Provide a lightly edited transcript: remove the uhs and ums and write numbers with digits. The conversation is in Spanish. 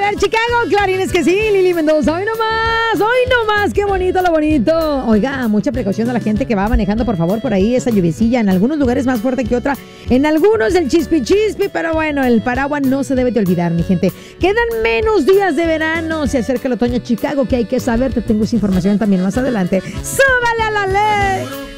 ver, Chicago, clarines que sí, Lili Mendoza, hoy nomás, qué bonito lo bonito. Oiga, mucha precaución a la gente que va manejando, por favor, por ahí esa lluviecilla, en algunos lugares más fuerte que otra, en algunos el chispi, pero bueno, el paraguas no se debe de olvidar, mi gente. Quedan menos días de verano, se acerca el otoño a Chicago, que hay que saber, te tengo esa información también más adelante. ¡Súbale a la ley!